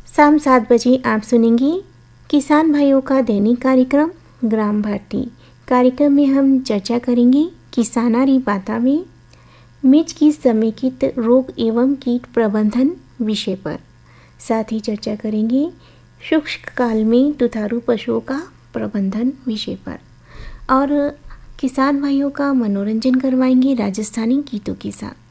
शाम 7 बजे आप सुनेंगे किसान भाइयों का दैनिक कार्यक्रम ग्राम भारती। कार्यक्रम में हम चर्चा करेंगे किसानारी बाता में मिर्च की समेकित रोग एवं कीट प्रबंधन विषय पर। साथ ही चर्चा करेंगे शुष्क काल में दुधारू पशुओं का प्रबंधन विषय पर और किसान भाइयों का मनोरंजन करवाएंगे राजस्थानी गीतों के साथ।